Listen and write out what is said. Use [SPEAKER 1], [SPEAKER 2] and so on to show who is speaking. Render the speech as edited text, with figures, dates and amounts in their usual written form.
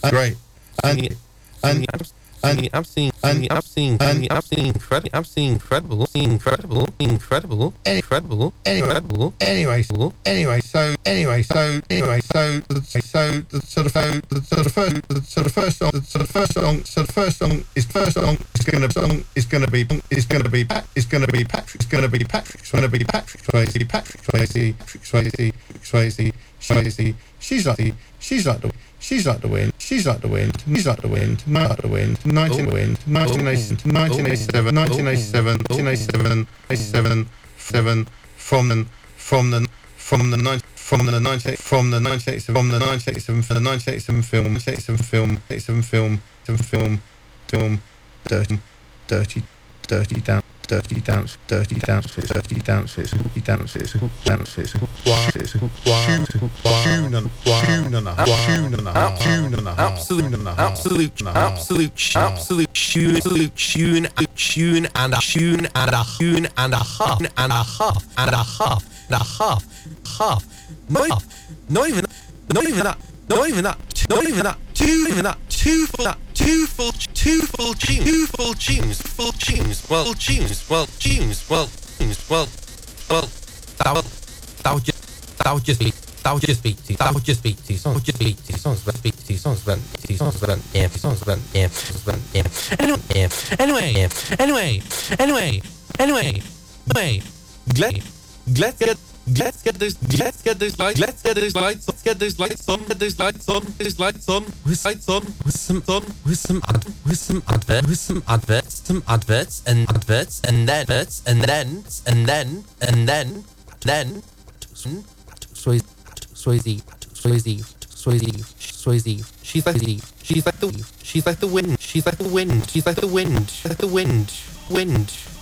[SPEAKER 1] great. And
[SPEAKER 2] I've seen incredible.
[SPEAKER 1] Anyway, so the first song is gonna be Patrick Swayze. She's like the wind. 1987. From the 1987 film, dirty dance,
[SPEAKER 2] absolute tune and a half. Not even that. Two full tunes. That would just be two songs. Let's get those lights on with some adverts and then Swayze. She's like the wind.